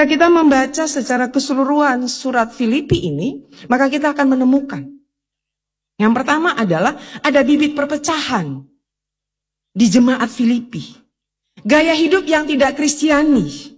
Ketika kita membaca secara keseluruhan surat Filipi ini, maka kita akan menemukan. Yang pertama adalah ada bibit perpecahan di jemaat Filipi. Gaya hidup yang tidak Kristiani.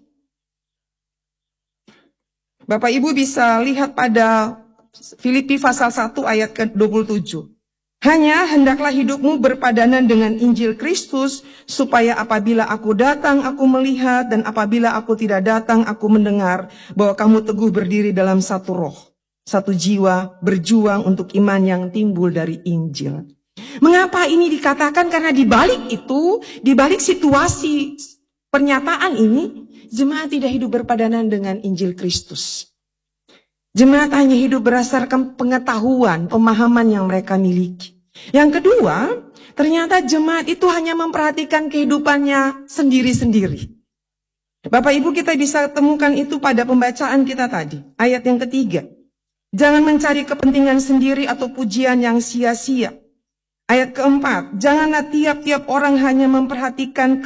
Bapak Ibu bisa lihat pada Filipi pasal 1 ayat ke-27. Hanya hendaklah hidupmu berpadanan dengan Injil Kristus, supaya apabila aku datang, aku melihat, dan apabila aku tidak datang, aku mendengar, bahwa kamu teguh berdiri dalam satu roh, satu jiwa, berjuang untuk iman yang timbul dari Injil. Mengapa ini dikatakan? Karena di balik itu, di balik situasi pernyataan ini, jemaat tidak hidup berpadanan dengan Injil Kristus. Jemaat hanya hidup berdasarkan pengetahuan, pemahaman yang mereka miliki. Yang kedua, ternyata jemaat itu hanya memperhatikan kehidupannya sendiri-sendiri. Bapak Ibu, kita bisa temukan itu pada pembacaan kita tadi. Ayat yang ketiga. Jangan mencari kepentingan sendiri atau pujian yang sia-sia. Ayat keempat. Janganlah tiap-tiap orang hanya memperhatikan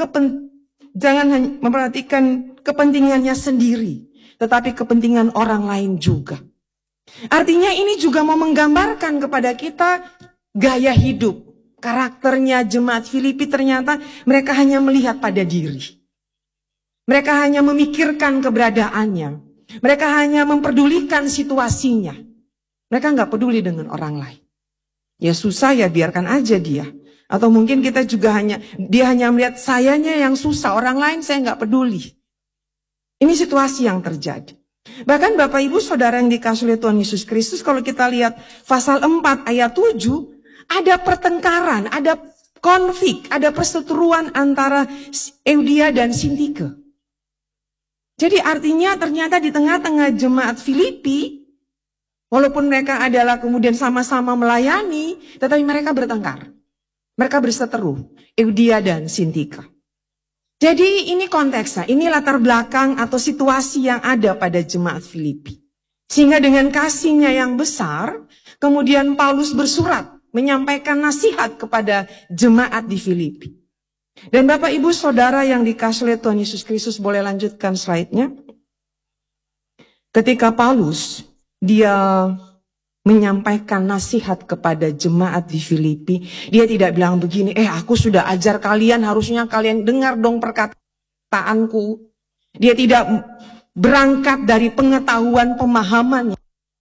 kepentingannya sendiri, tetapi kepentingan orang lain juga. Artinya ini juga mau menggambarkan kepada kita gaya hidup, karakternya jemaat Filipi. Ternyata mereka hanya melihat pada diri. Mereka hanya memikirkan keberadaannya. Mereka hanya memperdulikan situasinya. Mereka nggak peduli dengan orang lain. Ya susah ya biarkan aja dia. Atau mungkin kita juga dia hanya melihat sayanya yang susah, orang lain saya nggak peduli. Ini situasi yang terjadi. Bahkan Bapak Ibu Saudara yang dikasihi oleh Tuhan Yesus Kristus, kalau kita lihat pasal 4 ayat 7, ada pertengkaran, ada konflik, ada perseteruan antara Eudia dan Sintike. Jadi artinya ternyata di tengah-tengah jemaat Filipi, walaupun mereka adalah kemudian sama-sama melayani, tetapi mereka bertengkar. Mereka berseteru, Eudia dan Sintike. Jadi ini konteksnya, ini latar belakang atau situasi yang ada pada jemaat Filipi. Sehingga dengan kasihnya yang besar, kemudian Paulus bersurat, menyampaikan nasihat kepada jemaat di Filipi. Dan Bapak Ibu Saudara yang dikasihi oleh Tuhan Yesus Kristus, boleh lanjutkan slide-nya. Ketika Paulus, dia menyampaikan nasihat kepada jemaat di Filipi, dia tidak bilang begini, aku sudah ajar kalian, harusnya kalian dengar dong perkataanku. Dia tidak berangkat dari pengetahuan pemahamannya.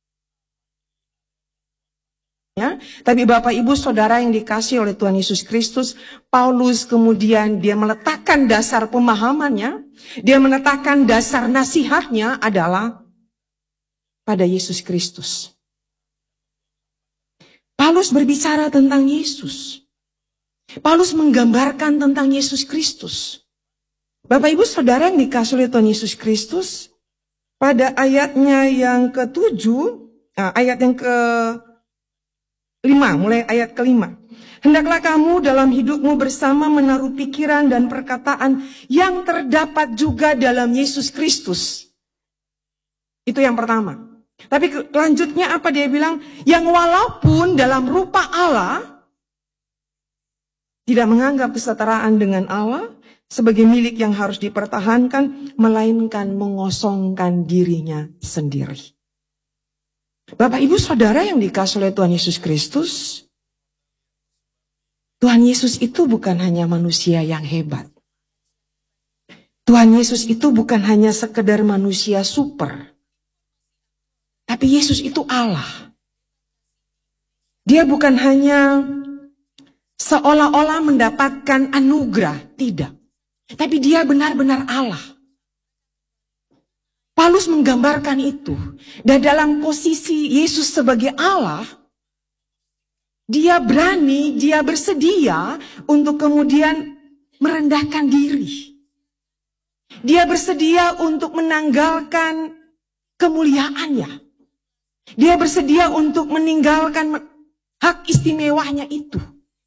Ya, tapi Bapak Ibu Saudara yang dikasihi oleh Tuhan Yesus Kristus, Paulus kemudian dia meletakkan dasar pemahamannya, dia meletakkan dasar nasihatnya adalah pada Yesus Kristus. Paulus berbicara tentang Yesus. Paulus menggambarkan tentang Yesus Kristus. Bapak Ibu Saudara yang dikasihi oleh Tuhan Yesus Kristus, pada ayatnya yang ke-7, ayat yang ke-5, mulai ayat ke-5. Hendaklah kamu dalam hidupmu bersama menaruh pikiran dan perkataan yang terdapat juga dalam Yesus Kristus. Itu yang pertama. Tapi lanjutnya apa dia bilang? Yang walaupun dalam rupa Allah, tidak menganggap kesetaraan dengan Allah sebagai milik yang harus dipertahankan, melainkan mengosongkan dirinya sendiri. Bapak Ibu Saudara yang dikasihi oleh Tuhan Yesus Kristus, Tuhan Yesus itu bukan hanya manusia yang hebat. Tuhan Yesus itu bukan hanya sekedar manusia super. Tapi Yesus itu Allah. Dia bukan hanya seolah-olah mendapatkan anugerah, tidak. Tapi dia benar-benar Allah. Paulus menggambarkan itu. Dan dalam posisi Yesus sebagai Allah, dia berani, dia bersedia untuk kemudian merendahkan diri. Dia bersedia untuk menanggalkan kemuliaannya. Dia bersedia untuk meninggalkan hak istimewanya itu.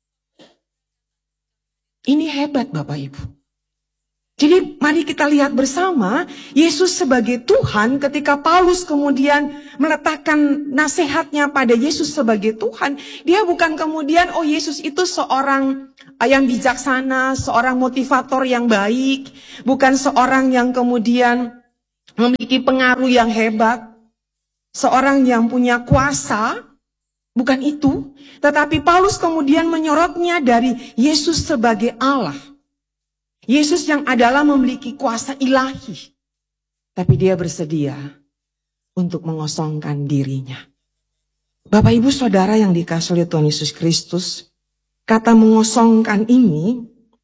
Ini hebat Bapak Ibu. Jadi mari kita lihat bersama Yesus sebagai Tuhan. Ketika Paulus kemudian meletakkan nasihatnya pada Yesus sebagai Tuhan, dia bukan kemudian Yesus itu seorang yang bijaksana, seorang motivator yang baik, bukan seorang yang kemudian memiliki pengaruh yang hebat, seorang yang punya kuasa. Bukan itu, tetapi Paulus kemudian menyorotnya dari Yesus sebagai Allah. Yesus yang adalah memiliki kuasa ilahi. Tapi dia bersedia untuk mengosongkan dirinya. Bapak Ibu Saudara yang dikasihi oleh Tuhan Yesus Kristus, kata mengosongkan ini,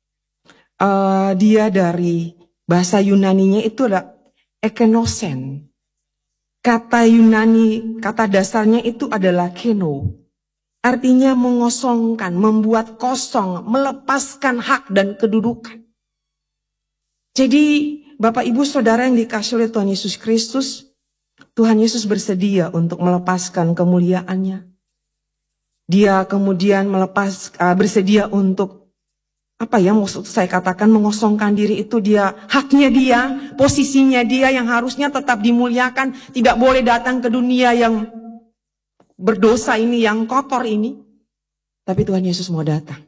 dia dari bahasa Yunaninya itu adalah ekenosen. Kata Yunani, kata dasarnya itu adalah keno. Artinya mengosongkan, membuat kosong, melepaskan hak dan kedudukan. Jadi Bapak Ibu Saudara yang dikasihi oleh Tuhan Yesus Kristus, Tuhan Yesus bersedia untuk melepaskan kemuliaannya. Dia kemudian bersedia untuk maksud saya katakan mengosongkan diri itu haknya dia, posisinya dia yang harusnya tetap dimuliakan, tidak boleh datang ke dunia yang berdosa ini, yang kotor ini. Tapi Tuhan Yesus mau datang.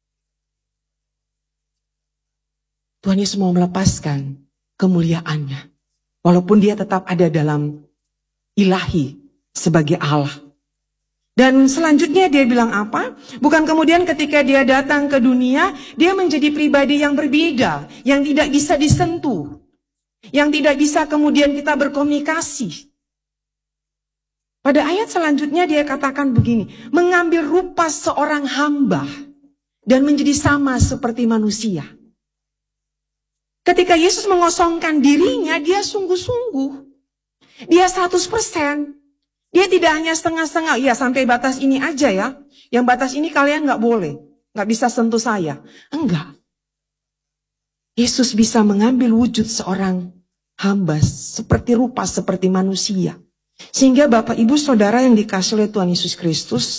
Tuhan Yesus mau melepaskan kemuliaannya. Walaupun dia tetap ada dalam ilahi sebagai Allah. Dan selanjutnya dia bilang apa? Bukan kemudian ketika dia datang ke dunia, dia menjadi pribadi yang berbeda, yang tidak bisa disentuh, yang tidak bisa kemudian kita berkomunikasi. Pada ayat selanjutnya dia katakan begini, mengambil rupa seorang hamba dan menjadi sama seperti manusia. Ketika Yesus mengosongkan dirinya, dia sungguh-sungguh. Dia 100%. Dia tidak hanya setengah-setengah, ya sampai batas ini aja ya. Yang batas ini kalian gak boleh. Gak bisa sentuh saya. Enggak. Yesus bisa mengambil wujud seorang hamba seperti rupa, seperti manusia. Sehingga Bapak Ibu Saudara yang dikasihi oleh Tuhan Yesus Kristus,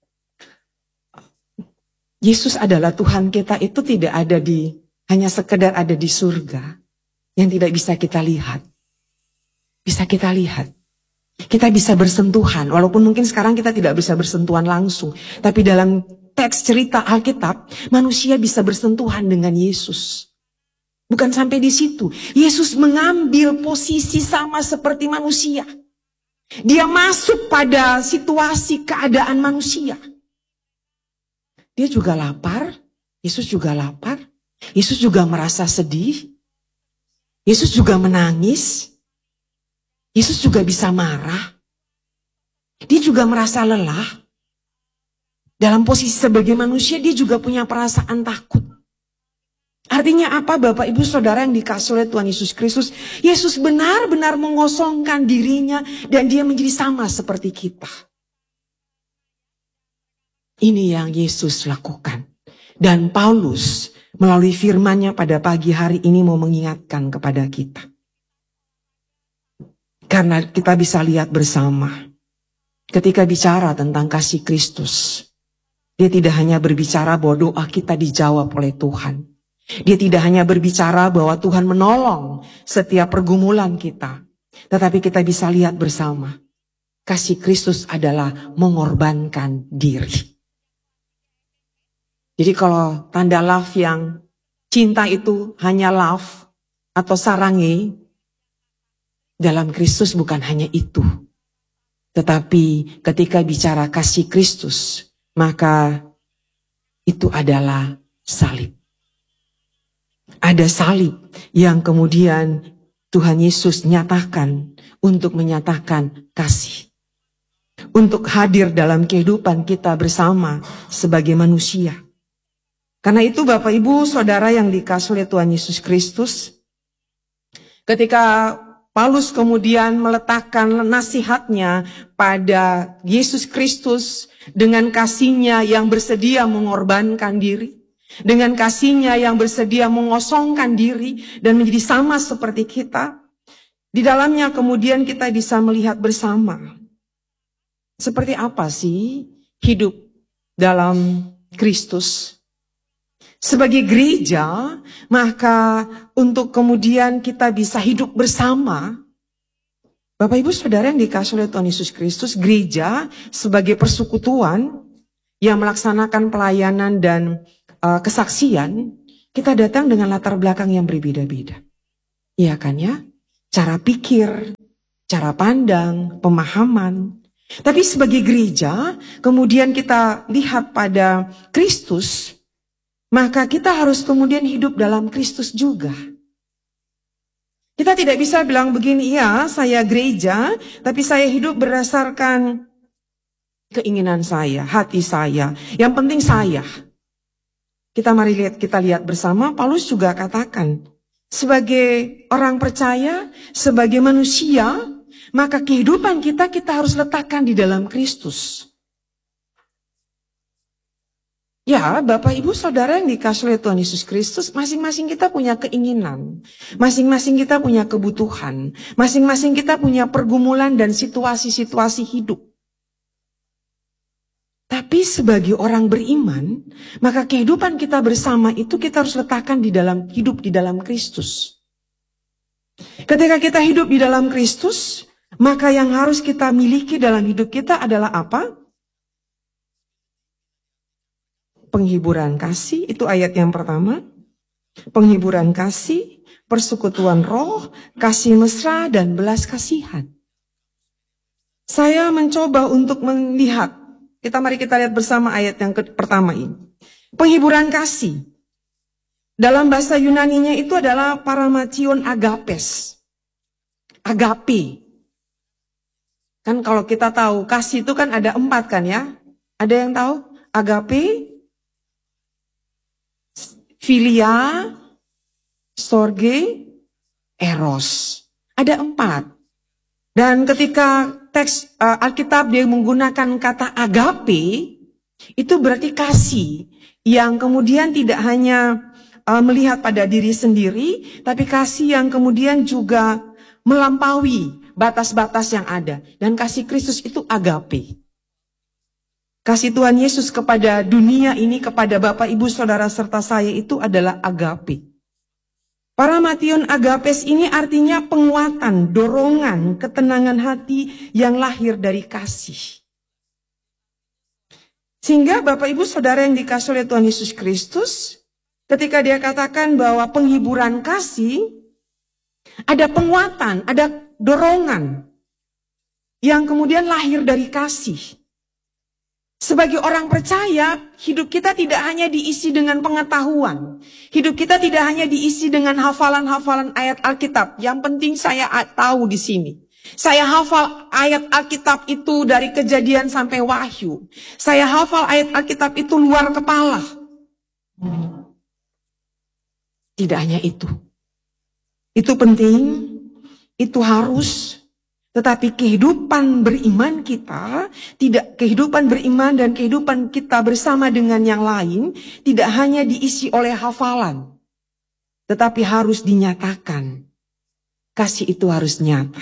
Yesus adalah Tuhan kita itu tidak ada hanya sekedar ada di surga. Yang tidak bisa kita lihat. Bisa kita lihat. Kita bisa bersentuhan, walaupun mungkin sekarang kita tidak bisa bersentuhan langsung. Tapi dalam teks cerita Alkitab, manusia bisa bersentuhan dengan Yesus. Bukan sampai di situ. Yesus mengambil posisi sama seperti manusia. Dia masuk pada situasi keadaan manusia. Dia juga lapar, Yesus juga lapar. Yesus juga merasa sedih. Yesus juga menangis. Yesus juga bisa marah. Dia juga merasa lelah. Dalam posisi sebagai manusia dia juga punya perasaan takut. Artinya apa Bapak Ibu Saudara yang dikasihi oleh Tuhan Yesus Kristus? Yesus benar-benar mengosongkan dirinya dan dia menjadi sama seperti kita. Ini yang Yesus lakukan. Dan Paulus melalui firman-Nya pada pagi hari ini mau mengingatkan kepada kita. Karena kita bisa lihat bersama, ketika bicara tentang kasih Kristus, dia tidak hanya berbicara bahwa doa kita dijawab oleh Tuhan. Dia tidak hanya berbicara bahwa Tuhan menolong setiap pergumulan kita. Tetapi kita bisa lihat bersama, kasih Kristus adalah mengorbankan diri. Jadi kalau tanda love yang cinta itu hanya love atau sarangi, dalam Kristus bukan hanya itu. Tetapi ketika bicara kasih Kristus, maka itu adalah salib. Ada salib yang kemudian Tuhan Yesus nyatakan untuk menyatakan kasih. Untuk hadir dalam kehidupan kita bersama sebagai manusia. Karena itu Bapak Ibu Saudara yang dikasihi oleh Tuhan Yesus Kristus, ketika Paulus kemudian meletakkan nasihatnya pada Yesus Kristus dengan kasihnya yang bersedia mengorbankan diri. Dengan kasihnya yang bersedia mengosongkan diri dan menjadi sama seperti kita. Di dalamnya kemudian kita bisa melihat bersama. Seperti apa sih hidup dalam Kristus? Sebagai gereja, maka untuk kemudian kita bisa hidup bersama. Bapak Ibu Saudara yang dikasihi oleh Tuhan Yesus Kristus, gereja sebagai persekutuan yang melaksanakan pelayanan dan kesaksian, kita datang dengan latar belakang yang berbeda-beda. Iya kan ya? cara pikir, cara pandang, pemahaman. Tapi sebagai gereja, kemudian kita lihat pada Kristus, maka kita harus kemudian hidup dalam Kristus juga. Kita tidak bisa bilang begini, ya saya gereja, tapi saya hidup berdasarkan keinginan saya, hati saya. Yang penting saya. Kita lihat bersama, Paulus juga katakan, sebagai orang percaya, sebagai manusia, maka kehidupan kita harus letakkan di dalam Kristus. Ya, Bapak Ibu Saudara yang dikasihi oleh Tuhan Yesus Kristus, masing-masing kita punya keinginan, masing-masing kita punya kebutuhan, masing-masing kita punya pergumulan dan situasi-situasi hidup. Tapi sebagai orang beriman, maka kehidupan kita bersama itu kita harus letakkan hidup di dalam Kristus. Ketika kita hidup di dalam Kristus, maka yang harus kita miliki dalam hidup kita adalah apa? Penghiburan kasih, itu ayat yang pertama. Penghiburan kasih, persekutuan roh, kasih mesra, dan belas kasihan. Saya mencoba untuk melihat, mari kita lihat bersama ayat yang pertama ini. Penghiburan kasih. Dalam bahasa Yunaninya itu adalah paramation agapes. Agape. Kan kalau kita tahu, kasih itu kan ada 4 kan ya. Ada yang tahu? Agape, Filia, Storge, Eros. Ada 4. Dan ketika teks Alkitab dia menggunakan kata agape, itu berarti kasih. Yang kemudian tidak hanya melihat pada diri sendiri, tapi kasih yang kemudian juga melampaui batas-batas yang ada. Dan kasih Kristus itu agape. Kasih Tuhan Yesus kepada dunia ini, kepada Bapak, Ibu, Saudara, serta saya itu adalah agape. Paramation agapes ini artinya penguatan, dorongan, ketenangan hati yang lahir dari kasih. Sehingga Bapak, Ibu, Saudara yang dikasihi oleh Tuhan Yesus Kristus, ketika dia katakan bahwa penghiburan kasih, ada penguatan, ada dorongan yang kemudian lahir dari kasih. Sebagai orang percaya, hidup kita tidak hanya diisi dengan pengetahuan. Hidup kita tidak hanya diisi dengan hafalan-hafalan ayat Alkitab. Yang penting saya tahu di sini. Saya hafal ayat Alkitab itu dari Kejadian sampai Wahyu. Saya hafal ayat Alkitab itu luar kepala. Tidak hanya itu. Itu penting, itu harus. Tetapi kehidupan beriman kita, kehidupan beriman dan kehidupan kita bersama dengan yang lain, tidak hanya diisi oleh hafalan. Tetapi harus dinyatakan. Kasih itu harus nyata.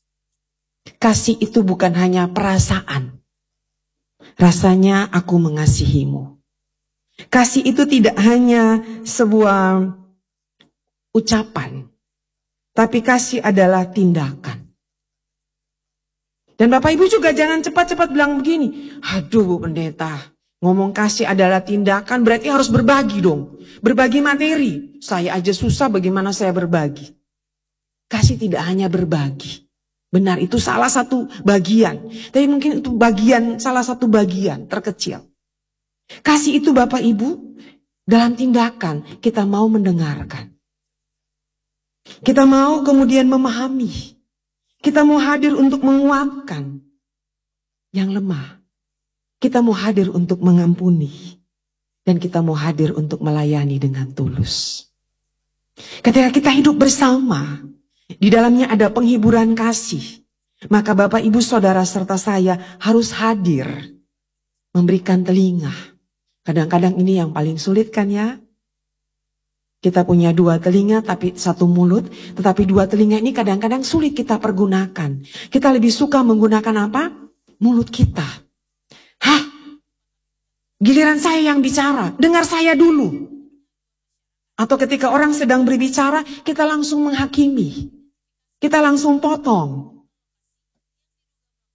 Kasih itu bukan hanya perasaan. Rasanya aku mengasihimu. Kasih itu tidak hanya sebuah ucapan. Tapi kasih adalah tindakan. Dan Bapak Ibu juga jangan cepat-cepat bilang begini, aduh Bu Pendeta, ngomong kasih adalah tindakan berarti harus berbagi dong. Berbagi materi, saya aja susah bagaimana saya berbagi. Kasih tidak hanya berbagi. Benar itu salah satu bagian, tapi mungkin itu salah satu bagian terkecil. Kasih itu Bapak Ibu, dalam tindakan kita mau mendengarkan. Kita mau kemudian memahami. Kita mau hadir untuk menguatkan yang lemah. Kita mau hadir untuk mengampuni. Dan kita mau hadir untuk melayani dengan tulus. Ketika kita hidup bersama, di dalamnya ada penghiburan kasih. Maka Bapak, Ibu, Saudara, serta saya harus hadir. Memberikan telinga. Kadang-kadang ini yang paling sulit kan ya. Kita punya 2 telinga tapi 1 mulut. Tetapi 2 telinga ini kadang-kadang sulit kita pergunakan. Kita lebih suka menggunakan apa? Mulut kita. Hah? Giliran saya yang bicara. Dengar saya dulu. Atau ketika orang sedang berbicara, kita langsung menghakimi. Kita langsung potong.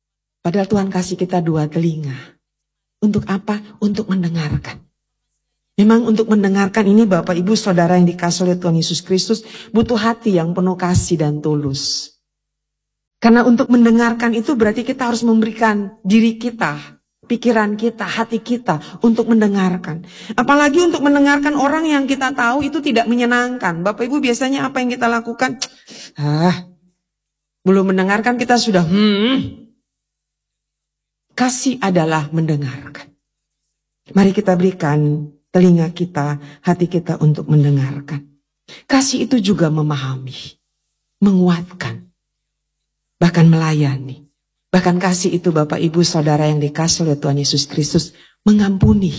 Padahal Tuhan kasih kita 2 telinga. Untuk apa? Untuk mendengarkan. Memang untuk mendengarkan ini Bapak Ibu Saudara yang dikasihi oleh Tuhan Yesus Kristus butuh hati yang penuh kasih dan tulus. Karena untuk mendengarkan itu berarti kita harus memberikan diri kita, pikiran kita, hati kita untuk mendengarkan. Apalagi untuk mendengarkan orang yang kita tahu itu tidak menyenangkan. Bapak Ibu biasanya apa yang kita lakukan? Belum mendengarkan kita sudah Kasih adalah mendengarkan. Mari kita berikan telinga kita, hati kita untuk mendengarkan. Kasih itu juga memahami, menguatkan, bahkan melayani. Bahkan kasih itu Bapak Ibu Saudara yang dikasihi oleh Tuhan Yesus Kristus mengampuni.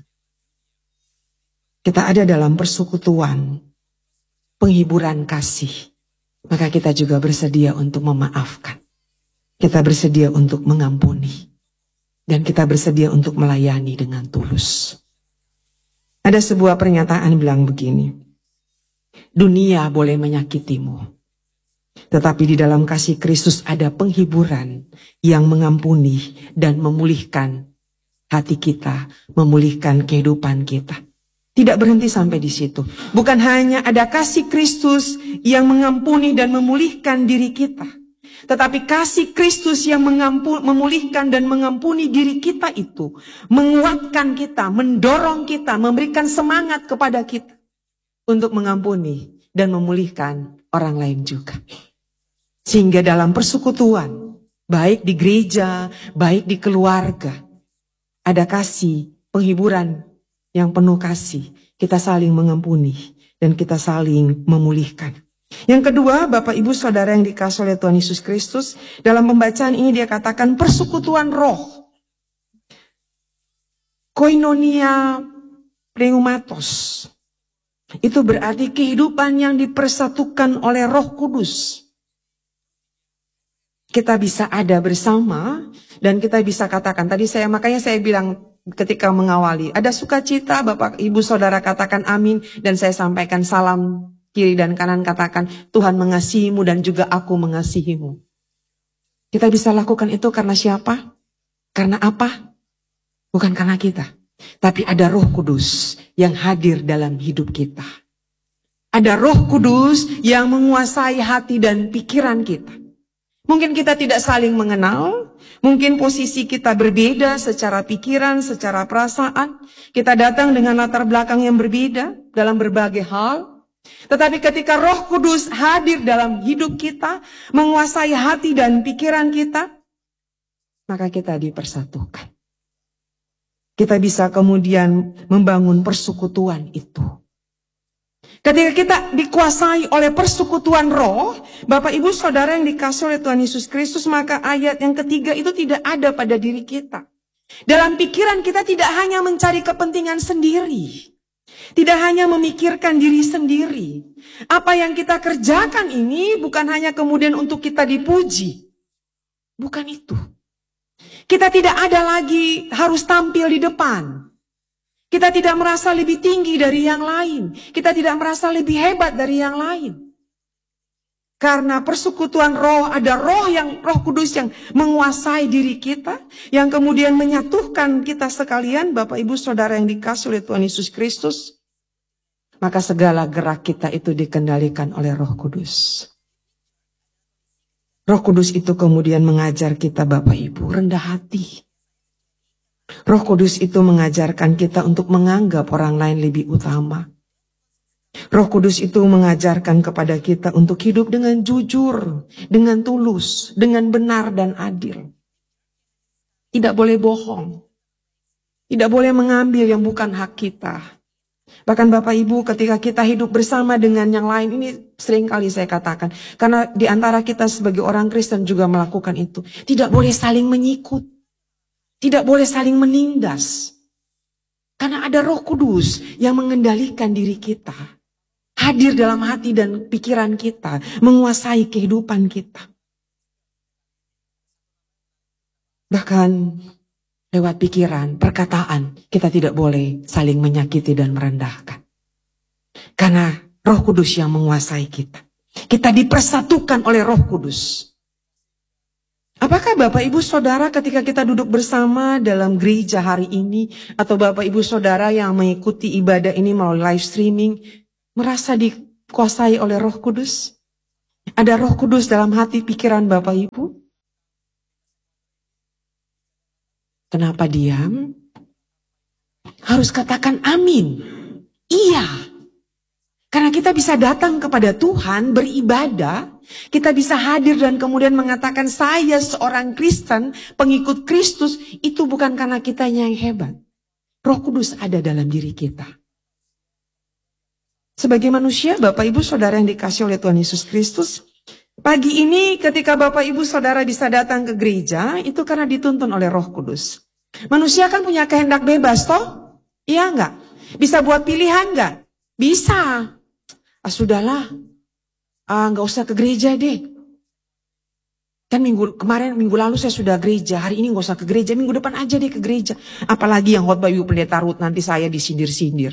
Kita ada dalam persekutuan, penghiburan kasih. Maka kita juga bersedia untuk memaafkan. Kita bersedia untuk mengampuni. Dan kita bersedia untuk melayani dengan tulus. Ada sebuah pernyataan bilang begini. Dunia boleh menyakitimu. Tetapi di dalam kasih Kristus ada penghiburan yang mengampuni dan memulihkan hati kita, memulihkan kehidupan kita. Tidak berhenti sampai di situ. Bukan hanya ada kasih Kristus yang mengampuni dan memulihkan diri kita. Tetapi kasih Kristus yang memulihkan dan mengampuni diri kita itu menguatkan kita, mendorong kita, memberikan semangat kepada kita untuk mengampuni dan memulihkan orang lain juga. Sehingga dalam persekutuan, baik di gereja, baik di keluarga, ada kasih, penghiburan yang penuh kasih. Kita saling mengampuni dan kita saling memulihkan. Yang kedua, Bapak Ibu Saudara yang dikasihi oleh Tuhan Yesus Kristus, dalam pembacaan ini dia katakan persekutuan roh. Koinonia pneumatos. Itu berarti kehidupan yang dipersatukan oleh Roh Kudus. Kita bisa ada bersama dan kita bisa katakan, makanya saya bilang ketika mengawali, ada sukacita, Bapak Ibu Saudara katakan amin, dan saya sampaikan salam kiri dan kanan katakan Tuhan mengasihimu dan juga aku mengasihimu. Kita bisa lakukan itu karena siapa? Karena apa? Bukan karena kita. Tapi ada Roh Kudus yang hadir dalam hidup kita. Ada Roh Kudus yang menguasai hati dan pikiran kita. Mungkin kita tidak saling mengenal. Mungkin posisi kita berbeda secara pikiran, secara perasaan. Kita datang dengan latar belakang yang berbeda dalam berbagai hal. Tetapi ketika Roh Kudus hadir dalam hidup kita, menguasai hati dan pikiran kita, maka kita dipersatukan. Kita bisa kemudian membangun persekutuan itu. Ketika kita dikuasai oleh persekutuan roh, Bapak Ibu Saudara yang dikasihi oleh Tuhan Yesus Kristus, maka ayat yang ketiga itu tidak ada pada diri kita. Dalam pikiran kita tidak hanya mencari kepentingan sendiri. Tidak hanya memikirkan diri sendiri. Apa yang kita kerjakan ini bukan hanya kemudian untuk kita dipuji. Bukan itu. Kita tidak ada lagi harus tampil di depan. Kita tidak merasa lebih tinggi dari yang lain. Kita tidak merasa lebih hebat dari yang lain. Karena persekutuan roh, ada Roh Kudus yang menguasai diri kita, yang kemudian menyatukan kita sekalian, Bapak Ibu Saudara yang dikasihi oleh Tuhan Yesus Kristus. Maka segala gerak kita itu dikendalikan oleh Roh Kudus. Roh Kudus itu kemudian mengajar kita Bapak Ibu rendah hati. Roh Kudus itu mengajarkan kita untuk menganggap orang lain lebih utama. Roh Kudus itu mengajarkan kepada kita untuk hidup dengan jujur, dengan tulus, dengan benar dan adil. Tidak boleh bohong. Tidak boleh mengambil yang bukan hak kita. Bahkan Bapak Ibu ketika kita hidup bersama dengan yang lain, ini sering kali saya katakan. Karena di antara kita sebagai orang Kristen juga melakukan itu. Tidak boleh saling menyikut. Tidak boleh saling menindas. Karena ada Roh Kudus yang mengendalikan diri kita. Hadir dalam hati dan pikiran kita. Menguasai kehidupan kita. Bahkan lewat pikiran, perkataan, kita tidak boleh saling menyakiti dan merendahkan. Karena Roh Kudus yang menguasai kita. Kita dipersatukan oleh Roh Kudus. Apakah Bapak Ibu Saudara ketika kita duduk bersama dalam gereja hari ini, atau Bapak Ibu Saudara yang mengikuti ibadah ini melalui live streaming, merasa dikuasai oleh Roh Kudus? Ada Roh Kudus dalam hati pikiran Bapak Ibu? Kenapa diam? Harus katakan amin. Iya. Karena kita bisa datang kepada Tuhan, beribadah, kita bisa hadir dan kemudian mengatakan saya seorang Kristen, pengikut Kristus, itu bukan karena kitanya yang hebat. Roh Kudus ada dalam diri kita. Sebagai manusia, Bapak Ibu Saudara yang dikasih oleh Tuhan Yesus Kristus, pagi ini ketika Bapak Ibu Saudara bisa datang ke gereja, itu karena dituntun oleh Roh Kudus. Manusia kan punya kehendak bebas, toh? Iya enggak? Bisa buat pilihan enggak? Bisa. Sudahlah, nggak usah ke gereja deh. Kan minggu lalu saya sudah gereja, hari ini nggak usah ke gereja, minggu depan aja deh ke gereja. Apalagi yang khotbah Ibu Pendeta Ruth, nanti saya disindir-sindir.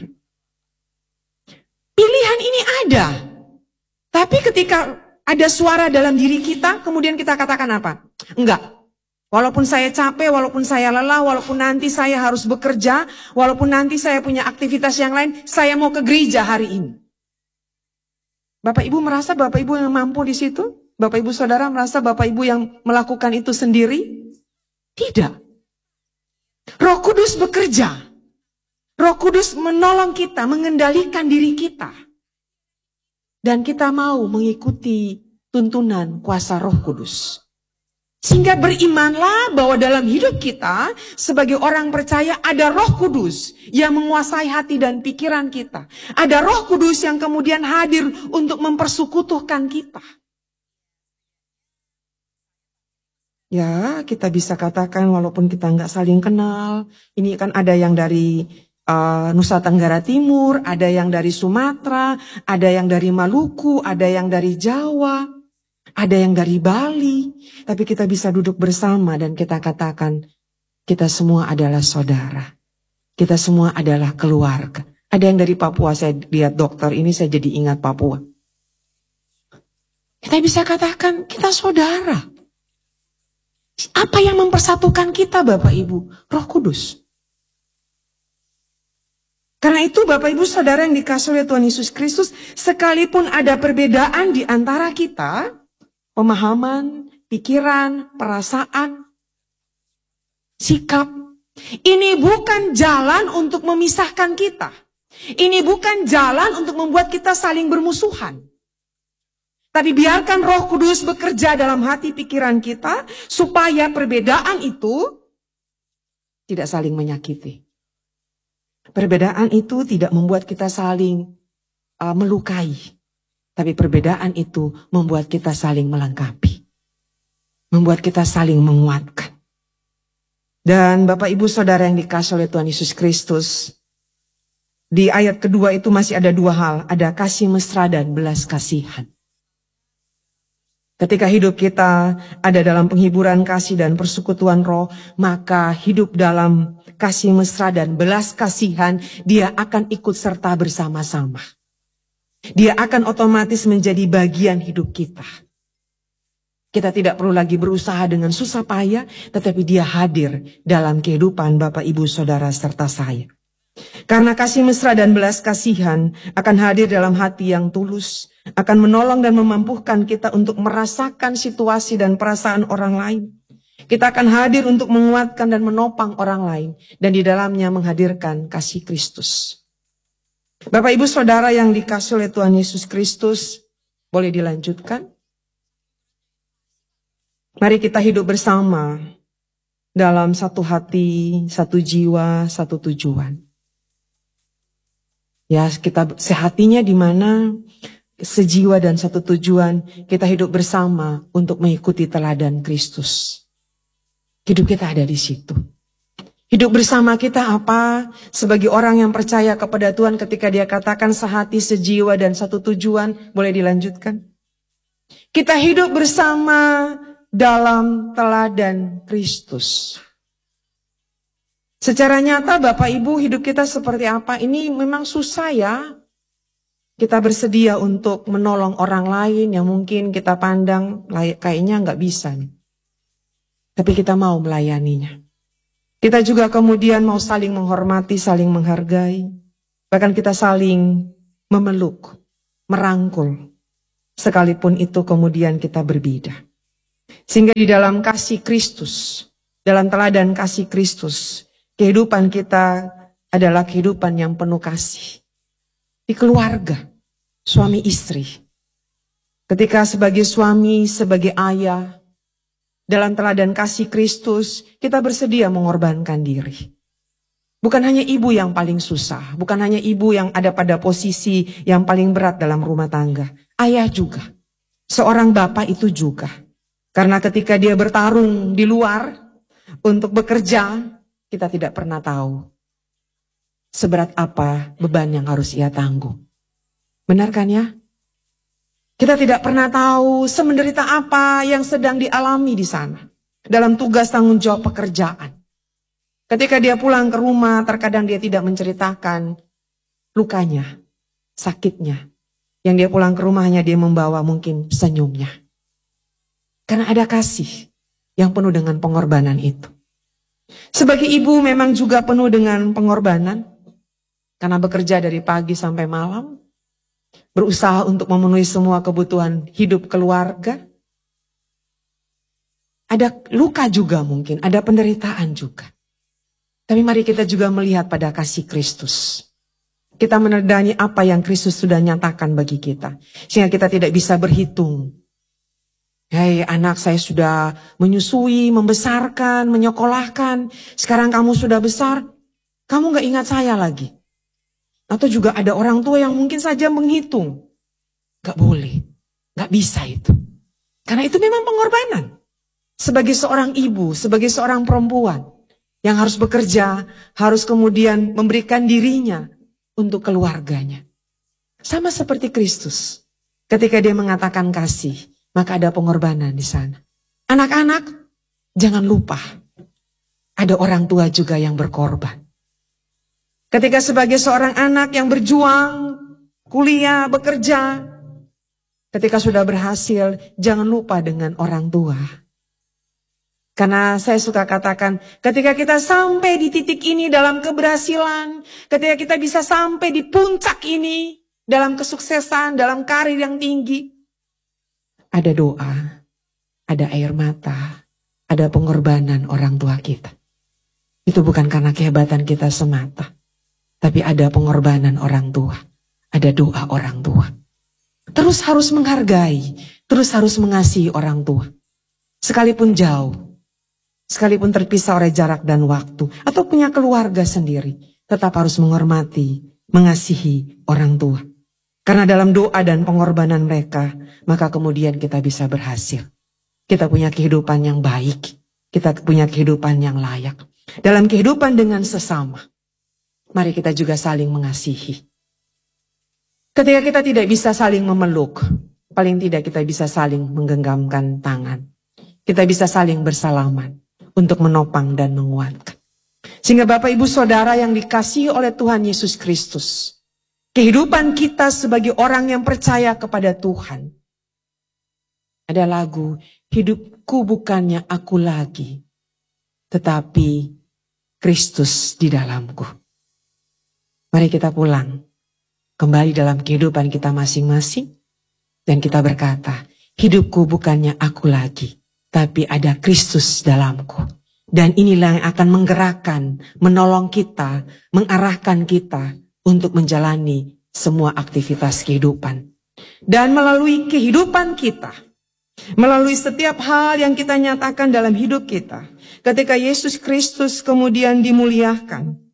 Pilihan ini ada. Tapi ketika ada suara dalam diri kita, kemudian kita katakan apa? Enggak. Walaupun saya capek, walaupun saya lelah, walaupun nanti saya harus bekerja, walaupun nanti saya punya aktivitas yang lain, saya mau ke gereja hari ini. Bapak Ibu merasa Bapak Ibu yang mampu di situ? Bapak Ibu Saudara merasa Bapak Ibu yang melakukan itu sendiri? Tidak. Roh Kudus bekerja. Roh Kudus menolong kita, mengendalikan diri kita. Dan kita mau mengikuti tuntunan kuasa Roh Kudus. Sehingga berimanlah bahwa dalam hidup kita sebagai orang percaya ada Roh Kudus yang menguasai hati dan pikiran kita. Ada Roh Kudus yang kemudian hadir untuk mempersekutukan kita. Ya, kita bisa katakan walaupun kita nggak saling kenal. Ini kan ada yang dari Nusa Tenggara Timur, ada yang dari Sumatera, ada yang dari Maluku, ada yang dari Jawa. Ada yang dari Bali, tapi kita bisa duduk bersama dan kita katakan, kita semua adalah saudara. Kita semua adalah keluarga. Ada yang dari Papua, saya lihat dokter ini saya jadi ingat Papua. Kita bisa katakan, kita saudara. Apa yang mempersatukan kita Bapak Ibu? Roh Kudus. Karena itu Bapak Ibu Saudara yang dikasih oleh Tuhan Yesus Kristus, sekalipun ada perbedaan di antara kita, pemahaman, pikiran, perasaan, sikap. Ini bukan jalan untuk memisahkan kita. Ini bukan jalan untuk membuat kita saling bermusuhan. Tapi biarkan Roh Kudus bekerja dalam hati pikiran kita supaya perbedaan itu tidak saling menyakiti. Perbedaan itu tidak membuat kita saling melukai. Tapi perbedaan itu membuat kita saling melengkapi. Membuat kita saling menguatkan. Dan Bapak Ibu Saudara yang dikasih oleh Tuhan Yesus Kristus. Di ayat kedua itu masih ada dua hal. Ada kasih mesra dan belas kasihan. Ketika hidup kita ada dalam penghiburan kasih dan persekutuan roh. Maka hidup dalam kasih mesra dan belas kasihan. Dia akan ikut serta bersama-sama. Dia akan otomatis menjadi bagian hidup kita. Kita tidak perlu lagi berusaha dengan susah payah, tetapi dia hadir dalam kehidupan Bapak Ibu Saudara serta saya. Karena kasih mesra dan belas kasihan akan hadir dalam hati yang tulus, akan menolong dan memampukan kita untuk merasakan situasi dan perasaan orang lain. Kita akan hadir untuk menguatkan dan menopang orang lain, dan di dalamnya menghadirkan kasih Kristus. Bapak Ibu Saudara yang dikasih oleh Tuhan Yesus Kristus, boleh dilanjutkan? Mari kita hidup bersama dalam satu hati, satu jiwa, satu tujuan. Ya, kita sehatinya di mana sejiwa dan satu tujuan, kita hidup bersama untuk mengikuti teladan Kristus. Hidup kita ada di situ. Hidup bersama kita apa? Sebagai orang yang percaya kepada Tuhan ketika dia katakan sehati, sejiwa, dan satu tujuan. Boleh dilanjutkan? Kita hidup bersama dalam teladan Kristus. Secara nyata Bapak Ibu hidup kita seperti apa? Ini memang susah ya. Kita bersedia untuk menolong orang lain yang mungkin kita pandang kayaknya nggak bisa nih. tapi kita mau melayaninya. Kita juga kemudian mau saling menghormati, saling menghargai. Bahkan kita saling memeluk, merangkul. Sekalipun itu kemudian kita berbeda. Sehingga di dalam kasih Kristus, dalam teladan kasih Kristus, kehidupan kita adalah kehidupan yang penuh kasih. Di keluarga, suami istri. Ketika sebagai suami, sebagai ayah, dalam teladan kasih Kristus, kita bersedia mengorbankan diri. Bukan hanya ibu yang paling susah, bukan hanya ibu yang ada pada posisi yang paling berat dalam rumah tangga. Ayah juga, seorang bapak itu juga. Karena ketika dia bertarung di luar untuk bekerja, kita tidak pernah tahu seberat apa beban yang harus ia tanggung. Benar kan ya? Kita tidak pernah tahu semenderita apa yang sedang dialami di sana. Dalam tugas tanggung jawab pekerjaan. Ketika dia pulang ke rumah, terkadang dia tidak menceritakan lukanya, sakitnya. Yang dia pulang ke rumahnya, dia membawa mungkin senyumnya. Karena ada kasih yang penuh dengan pengorbanan itu. Sebagai ibu memang juga penuh dengan pengorbanan. Karena bekerja dari pagi sampai malam. Berusaha untuk memenuhi semua kebutuhan hidup keluarga. Ada luka juga mungkin, ada penderitaan juga. Tapi mari kita juga melihat pada kasih Kristus. Kita meneladani apa yang Kristus sudah nyatakan bagi kita. Sehingga kita tidak bisa berhitung. Hei anak, saya sudah menyusui, membesarkan, menyekolahkan. Sekarang kamu sudah besar, kamu gak ingat saya lagi. Atau juga ada orang tua yang mungkin saja menghitung. Gak boleh, gak bisa itu. Karena itu memang pengorbanan. Sebagai seorang ibu, sebagai seorang perempuan yang harus bekerja, harus kemudian memberikan dirinya untuk keluarganya. Sama seperti Kristus. Ketika dia mengatakan kasih, maka ada pengorbanan di sana. Anak-anak, jangan lupa. Ada orang tua juga yang berkorban. Ketika sebagai seorang anak yang berjuang, kuliah, bekerja. Ketika sudah berhasil, jangan lupa dengan orang tua. Karena saya suka katakan, ketika kita sampai di titik ini dalam keberhasilan, ketika kita bisa sampai di puncak ini, dalam kesuksesan, dalam karir yang tinggi, ada doa, ada air mata, ada pengorbanan orang tua kita. Itu bukan karena kehebatan kita semata, tapi ada pengorbanan orang tua, ada doa orang tua. Terus harus menghargai, terus harus mengasihi orang tua. Sekalipun jauh, sekalipun terpisah oleh jarak dan waktu, atau punya keluarga sendiri, tetap harus menghormati, mengasihi orang tua. Karena dalam doa dan pengorbanan mereka, maka kemudian kita bisa berhasil. Kita punya kehidupan yang baik, kita punya kehidupan yang layak. Dalam kehidupan dengan sesama, mari kita juga saling mengasihi. Ketika kita tidak bisa saling memeluk, paling tidak kita bisa saling menggenggamkan tangan. Kita bisa saling bersalaman untuk menopang dan menguatkan. Sehingga Bapak Ibu Saudara yang dikasihi oleh Tuhan Yesus Kristus, kehidupan kita sebagai orang yang percaya kepada Tuhan. Ada lagu, hidupku bukannya aku lagi, tetapi Kristus di dalamku. Mari kita pulang, kembali dalam kehidupan kita masing-masing, dan kita berkata, hidupku bukannya aku lagi, tapi ada Kristus dalamku. Dan inilah yang akan menggerakkan, menolong kita, mengarahkan kita untuk menjalani semua aktivitas kehidupan. Dan melalui kehidupan kita, melalui setiap hal yang kita nyatakan dalam hidup kita, ketika Yesus Kristus kemudian dimuliakan,